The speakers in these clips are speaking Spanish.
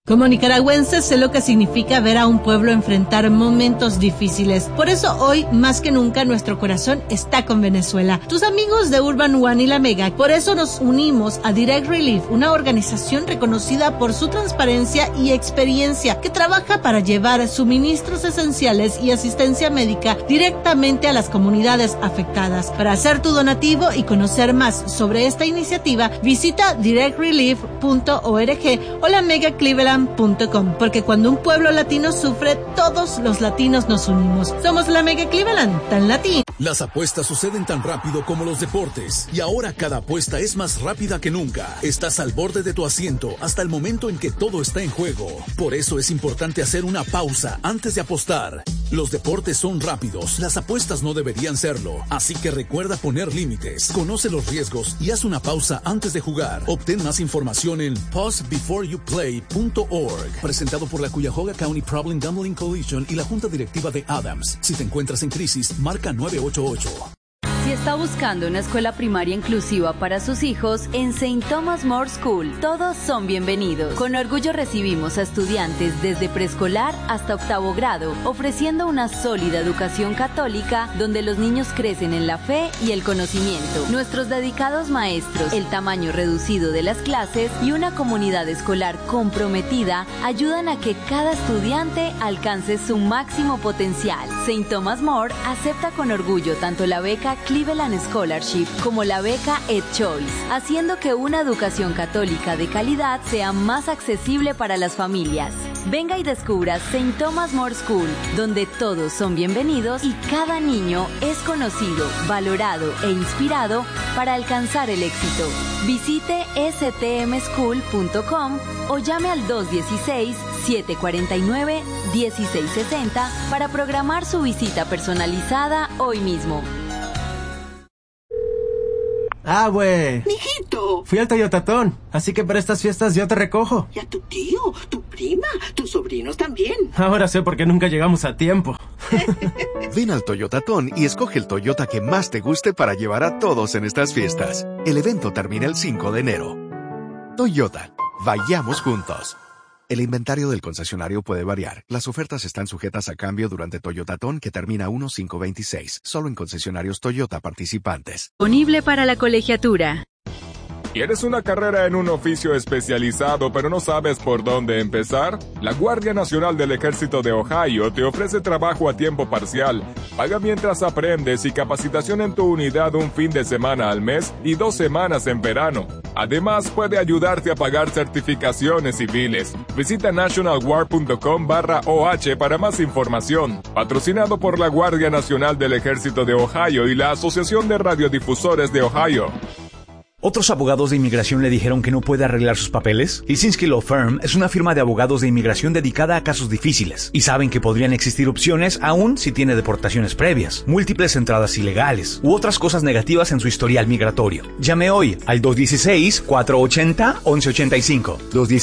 Como nicaragüense sé lo que significa ver a un pueblo enfrentar momentos difíciles. Por eso hoy, más que nunca, nuestro corazón está con Venezuela. Tus amigos de Urban One y La Mega. Por eso nos unimos a Direct Relief, una organización reconocida por su transparencia y experiencia que trabaja para llevar suministros esenciales y asistencia médica directamente a las comunidades afectadas. Para hacer tu donativo y conocer más sobre esta iniciativa, visita directrelief.org o lamegacleveland.com, porque cuando un pueblo latino sufre, todos los latinos nos unimos. Somos La Mega Cleveland, tan latino. Las apuestas suceden tan rápido como los deportes, y ahora cada apuesta es más rápida que nunca. Estás al borde de tu asiento hasta el momento en que todo está en juego. Por eso es importante hacer una pausa antes de apostar. Los deportes son rápidos, las apuestas no deberían serlo, así que recuerda poner límites, conoce los riesgos y haz una pausa antes de jugar. Obtén más información en pausebeforeyouplay.org. Presentado por la Cuyahoga County Problem Gambling Coalition y la Junta Directiva de Adams. Si te encuentras en crisis, marca 988. Si está buscando una escuela primaria inclusiva para sus hijos, en St. Thomas More School todos son bienvenidos. Con orgullo recibimos a estudiantes desde preescolar hasta octavo grado, ofreciendo una sólida educación católica donde los niños crecen en la fe y el conocimiento. Nuestros dedicados maestros, el tamaño reducido de las clases y una comunidad escolar comprometida ayudan a que cada estudiante alcance su máximo potencial. St. Thomas More acepta con orgullo tanto la beca Cleveland Scholarship como la beca EdChoice, haciendo que una educación católica de calidad sea más accesible para las familias. Venga y descubra St. Thomas More School, donde todos son bienvenidos y cada niño es conocido, valorado e inspirado para alcanzar el éxito. Visite stmschool.com o llame al 216-749-1660 para programar su visita personalizada hoy mismo. Ah, güey. Mijito. Fui al Toyotatón, así que para estas fiestas yo te recojo. Y a tu tío, tu prima, tus sobrinos también. Ahora sé por qué nunca llegamos a tiempo. Ven al Toyotatón y escoge el Toyota que más te guste para llevar a todos en estas fiestas. El evento termina el 5 de enero. Toyota, vayamos juntos. El inventario del concesionario puede variar. Las ofertas están sujetas a cambio durante Toyotatón, que termina 1/5/26, solo en concesionarios Toyota participantes. Disponible para la colegiatura. ¿Quieres una carrera en un oficio especializado pero no sabes por dónde empezar? La Guardia Nacional del Ejército de Ohio te ofrece trabajo a tiempo parcial, paga mientras aprendes y capacitación en tu unidad un fin de semana al mes y 2 semanas en verano. Además, puede ayudarte a pagar certificaciones civiles. Visita nationalguard.com/OH para más información. Patrocinado por la Guardia Nacional del Ejército de Ohio y la Asociación de Radiodifusores de Ohio. ¿Otros abogados de inmigración le dijeron que no puede arreglar sus papeles? Lisinski Law Firm es una firma de abogados de inmigración dedicada a casos difíciles y saben que podrían existir opciones aún si tiene deportaciones previas, múltiples entradas ilegales u otras cosas negativas en su historial migratorio. Llame hoy al 216-480-1185.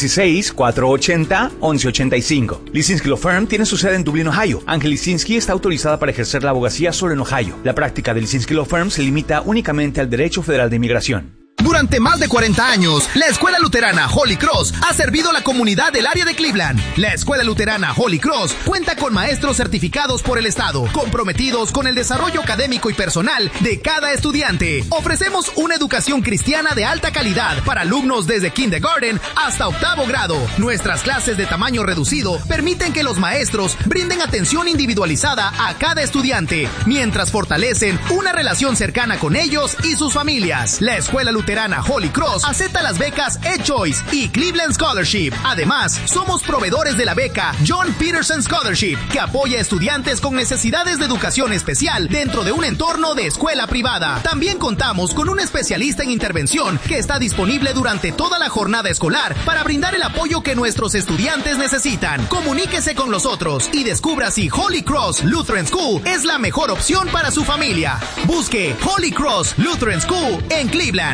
216-480-1185. Lisinski Law Firm tiene su sede en Dublín, Ohio. Ángel Lisinski está autorizada para ejercer la abogacía solo en Ohio. La práctica de Lisinski Law Firm se limita únicamente al derecho federal de inmigración. Durante más de 40 años, la Escuela Luterana Holy Cross ha servido a la comunidad del área de Cleveland. La Escuela Luterana Holy Cross cuenta con maestros certificados por el Estado, comprometidos con el desarrollo académico y personal de cada estudiante. Ofrecemos una educación cristiana de alta calidad para alumnos desde kindergarten hasta octavo grado. Nuestras clases de tamaño reducido permiten que los maestros brinden atención individualizada a cada estudiante, mientras fortalecen una relación cercana con ellos y sus familias. La Escuela Luterana Holy Cross acepta las becas EdChoice y Cleveland Scholarship. Además, somos proveedores de la beca John Peterson Scholarship, que apoya a estudiantes con necesidades de educación especial dentro de un entorno de escuela privada. También contamos con un especialista en intervención que está disponible durante toda la jornada escolar para brindar el apoyo que nuestros estudiantes necesitan. Comuníquese con nosotros y descubra si Holy Cross Lutheran School es la mejor opción para su familia. Busque Holy Cross Lutheran School en Cleveland.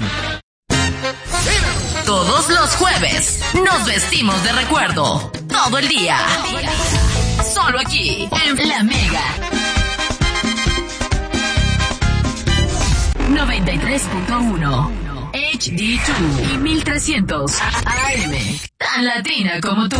Todos los jueves nos vestimos de recuerdo. Todo el día. Solo aquí en La Mega. 93.1 HD2 y 1300 AM. Tan latina como tú.